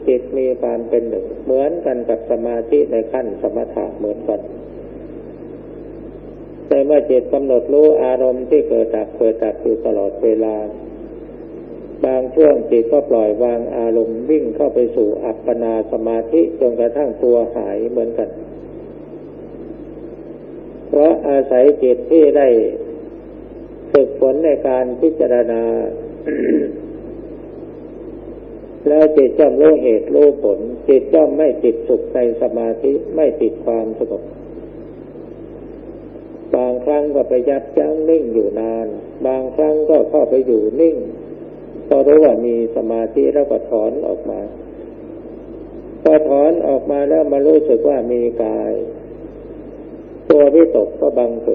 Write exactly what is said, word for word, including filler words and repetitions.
จิตมีความเป็นหนึ่งเหมือนกันกับสมาธิในขั้นสมถะเหมือนกันแต่เมื่อจิตกำหนดรู้อารมณ์ที่เกิดดับเกิดดับอยู่ตลอดเวลาบางช่วงจิตก็ปล่อยวางอารมณ์วิ่งเข้าไปสู่อัปปนาสมาธิจนกระทั่งตัวหายเหมือนกันเพราะอาศัยจิตที่ได้ฝึกฝนในการพิจารณา แล้วจิตย่อมรู้เหตุรู้ผลจิตย่อมไม่ติดสุขในสมาธิไม่ติดความสงบบางครั้งก็ไปยับยั้งนิ่งอยู่นานบางครั้งก็เข้าไปอยู่นิ่งพอรู้ว่ามีสมาธิแล้วก็ถอนออกมาพอถอนออกมาแล้วมารู้สึกว่ามีกายตัววิตกก็บังเกิด